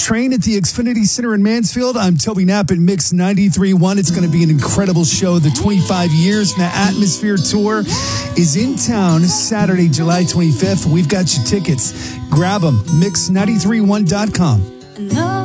Train at the Xfinity Center in Mansfield. I'm Toby Knapp at Mix 93.1. It's going to be an incredible show. The 25 Years in the Atmosphere Tour is in town Saturday, July 25th. We've got your tickets. Grab them, mix931.com.